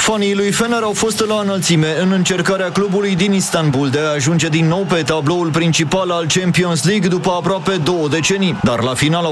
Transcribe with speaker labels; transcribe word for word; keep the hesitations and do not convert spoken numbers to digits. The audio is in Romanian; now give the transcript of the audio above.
Speaker 1: Fanii lui Fener au fost la înălțime în încercarea clubului din Istanbul de a ajunge din nou pe tabloul principal al Champions League după aproape două decenii, dar la final au